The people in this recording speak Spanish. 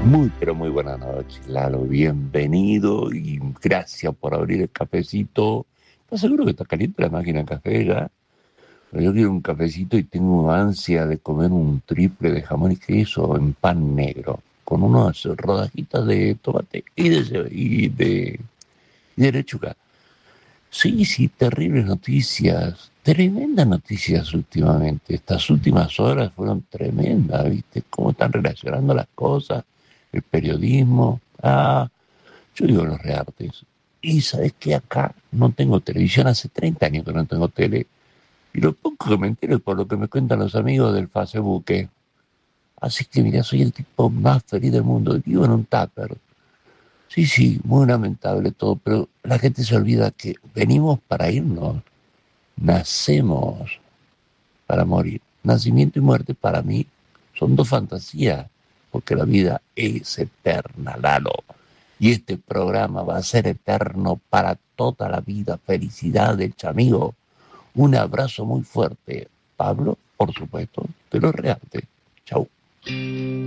Muy, pero muy buenas noches, Lalo. Bienvenido y gracias por abrir el cafecito. ¿Estás seguro que está caliente la máquina de café ya? Pero yo quiero un cafecito y tengo ansia de comer un triple de jamón y queso en pan negro, con unas rodajitas de tomate y de lechuga. Sí, sí, terribles noticias, tremendas noticias últimamente. Estas últimas horas fueron tremendas, ¿viste? Cómo están relacionando las cosas, el periodismo. Yo digo los reartes. Y sabes que acá no tengo televisión, hace 30 años que no tengo tele. Y lo poco que me entero es por lo que me cuentan los amigos del Facebook. Así que mira, soy el tipo más feliz del mundo. Vivo en un tupper. Sí, sí, muy lamentable todo, pero la gente se olvida que venimos para irnos. Nacemos para morir. Nacimiento y muerte para mí son dos fantasías, porque la vida es eterna, Lalo. Y este programa va a ser eterno para toda la vida. Felicidades, amigo. Un abrazo muy fuerte. Pablo, por supuesto, de los reales. Chau.